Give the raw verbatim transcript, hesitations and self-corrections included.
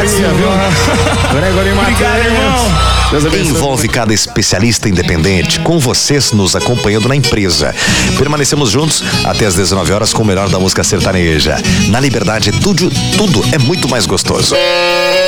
parceria, viu? Gregory Matheus. Obrigado, irmão. Envolve cada especialista independente, com vocês nos acompanhando na empresa. Permanecemos juntos até às dezenove horas com o melhor da música sertaneja. Na Liberdade, tudo, tudo é muito mais gostoso.